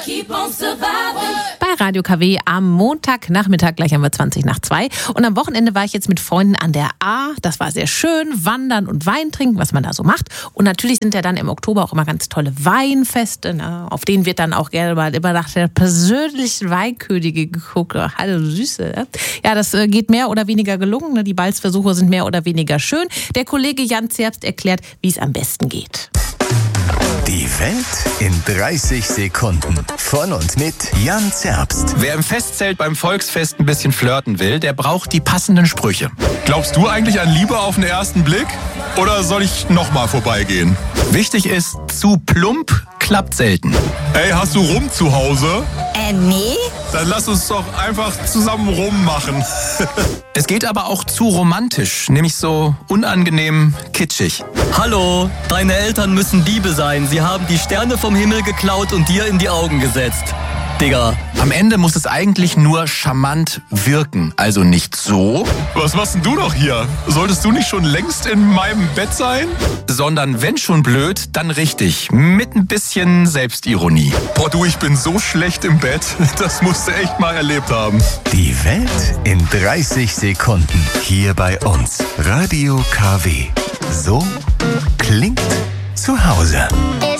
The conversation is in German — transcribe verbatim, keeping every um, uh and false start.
Keep on surviving. Bei Radio K W am Montagnachmittag, gleich haben wir zwanzig nach zwei. Und am Wochenende war ich jetzt mit Freunden an der A. Das war sehr schön. Wandern und Wein trinken, was man da so macht. Und natürlich sind ja dann im Oktober auch immer ganz tolle Weinfeste. Ne? Auf denen wird dann auch gerne mal immer nach der persönlichen Weinkönige geguckt. Hallo Süße. Ne? Ja, das geht mehr oder weniger gelungen. Ne? Die Balzversuche sind mehr oder weniger schön. Der Kollege Jan Zerbst erklärt, wie es am besten geht. Die Welt in dreißig Sekunden. Von und mit Jan Zerbst. Wer im Festzelt beim Volksfest ein bisschen flirten will, der braucht die passenden Sprüche. Glaubst du eigentlich an Liebe auf den ersten Blick? Oder soll ich nochmal vorbeigehen? Wichtig ist, zu plump klappt selten. Ey, hast du Rum zu Hause? Äh, nee. Dann lass uns doch einfach zusammen rummachen. Es geht aber auch zu romantisch, nämlich so unangenehm kitschig. Hallo, deine Eltern müssen Diebe sein. Sie haben die Sterne vom Himmel geklaut und dir in die Augen gesetzt. Digga. Am Ende muss es eigentlich nur charmant wirken. Also nicht so. Was machst denn du doch hier? Solltest du nicht schon längst in meinem Bett sein? Sondern wenn schon blöd, dann richtig. Mit ein bisschen Selbstironie. Boah, du, ich bin so schlecht im Bett. Das musst du echt mal erlebt haben. Die Welt in dreißig Sekunden. Hier bei uns. Radio K W. So klingt zu Hause.